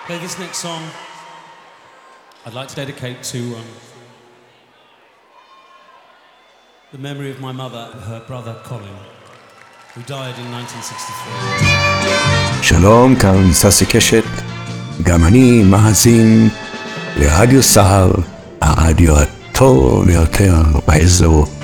Okay, this next song I'd like to dedicate to the memory of my mother and her brother Colin, who died in 1963. שלום, כאן ססי קשת, גם אני מאזין לרדיו סהר, הרדיו הטוב ביותר באזור.